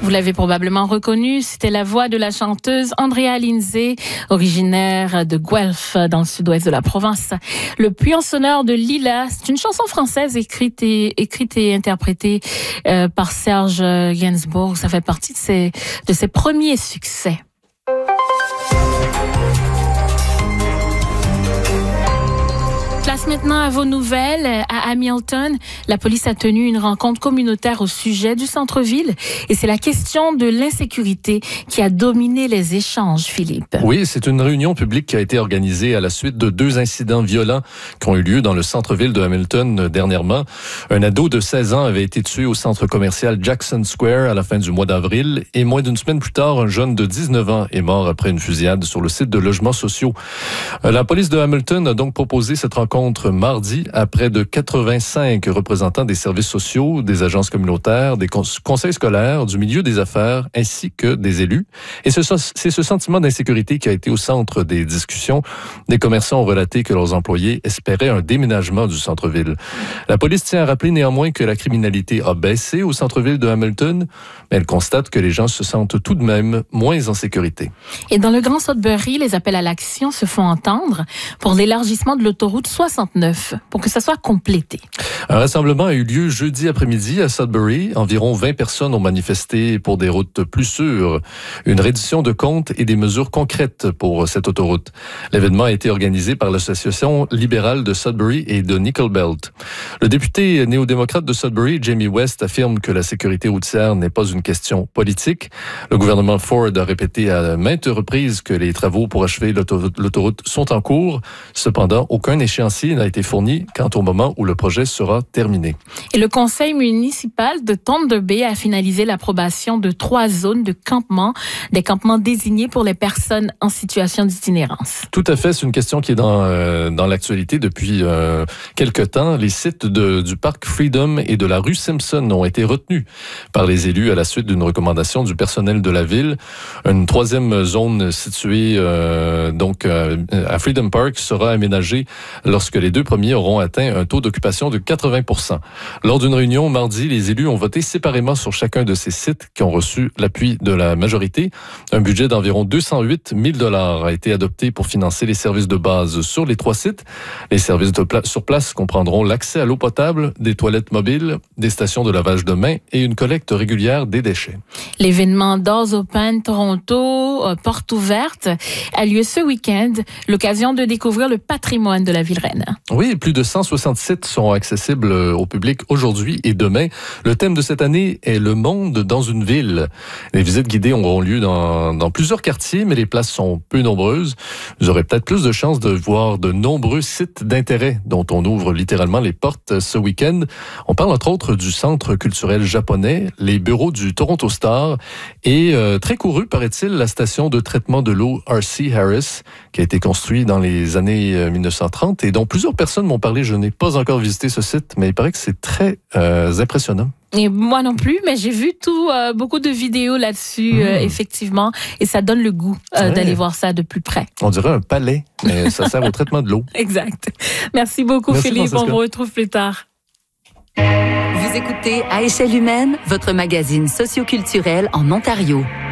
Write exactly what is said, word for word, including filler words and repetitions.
Vous l'avez probablement reconnue, c'était la voix de la chanteuse Andrea Lindsay, originaire de Guelph, dans le sud-ouest de la province. Le puant sonore de Lila, c'est une chanson française écrite et, écrite et interprétée euh, par Serge Gainsbourg. Ça fait partie de ses, de ses premiers succès. Place maintenant à vos nouvelles. À Hamilton, la police a tenu une rencontre communautaire au sujet du centre-ville et c'est la question de l'insécurité qui a dominé les échanges, Philippe. Oui, c'est une réunion publique qui a été organisée à la suite de deux incidents violents qui ont eu lieu dans le centre-ville de Hamilton dernièrement. Un ado de seize ans avait été tué au centre commercial Jackson Square à la fin du mois d'avril et moins d'une semaine plus tard, un jeune de dix-neuf ans est mort après une fusillade sur le site de logements sociaux. La police de Hamilton a donc proposé cette rencontre mardi à près de quatre-vingt-cinq représentants des services sociaux, des agences communautaires, des conseils scolaires, du milieu des affaires ainsi que des élus. Et c'est ce sentiment d'insécurité qui a été au centre des discussions. Des commerçants ont relaté que leurs employés espéraient un déménagement du centre-ville. La police tient à rappeler néanmoins que la criminalité a baissé au centre-ville de Hamilton, mais elle constate que les gens se sentent tout de même moins en sécurité. Et dans le Grand Sudbury, les appels à l'action se font entendre pour l'élargissement de l'autoroute soixante-neuf, pour que ça soit complété. Un rassemblement a eu lieu jeudi après-midi à Sudbury. Environ vingt personnes ont manifesté pour des routes plus sûres, une reddition de comptes et des mesures concrètes pour cette autoroute. L'événement a été organisé par l'Association libérale de Sudbury et de Nickel Belt. Le député néo-démocrate de Sudbury, Jamie West, affirme que la sécurité routière n'est pas une question politique. Le gouvernement Ford a répété à maintes reprises que les travaux pour achever l'autoroute sont en cours. Cependant, aucun échéancier n'a été fourni quant au moment où le projet sera terminé. Et le conseil municipal de Thunder Bay a finalisé l'approbation de trois zones de campement, des campements désignés pour les personnes en situation d'itinérance. Tout à fait, c'est une question qui est dans, euh, dans l'actualité depuis euh, quelque temps. Les sites de, du parc Freedom et de la rue Simpson ont été retenus par les élus à la suite d'une recommandation du personnel de la ville. Une troisième zone située euh, donc euh, à Freedom Park sera aménagée lorsque les deux premiers auront atteint un taux d'occupation de quatre-vingts pour cent. Lors d'une réunion mardi, les élus ont voté séparément sur chacun de ces sites qui ont reçu l'appui de la majorité. Un budget d'environ deux cent huit mille dollars a été adopté pour financer les services de base sur les trois sites. Les services de pla- sur place comprendront l'accès à l'eau potable, des toilettes mobiles, des stations de lavage de mains et une collecte régulière des déchets. L'événement Doors Open Toronto, euh, porte ouverte, a lieu ce week-end, l'occasion de découvrir le patrimoine de la ville reine. Oui, plus de cent soixante sites seront accessibles au public aujourd'hui et demain. Le thème de cette année est le monde dans une ville. Les visites guidées auront lieu dans, dans plusieurs quartiers, mais les places sont peu nombreuses. Vous aurez peut-être plus de chances de voir de nombreux sites d'intérêt dont on ouvre littéralement les portes ce week-end. On parle entre autres du Centre culturel japonais, les bureaux du Toronto Star et euh, très couru, paraît-il, la station de traitement de l'eau R C Harris qui a été construite dans les années mille neuf cent trente et dont plusieurs personnes m'ont parlé. Je n'ai pas encore visité ce site, mais il paraît que c'est très euh, impressionnant. Et moi non plus, mais j'ai vu tout, euh, beaucoup de vidéos là-dessus, mmh. euh, effectivement, et ça donne le goût euh, ouais. d'aller voir ça de plus près. On dirait un palais, mais ça sert au traitement de l'eau. Exact. Merci beaucoup, Merci, Philippe. Francesca. On vous retrouve plus tard. Vous écoutez À échelle humaine, votre magazine socioculturel en Ontario.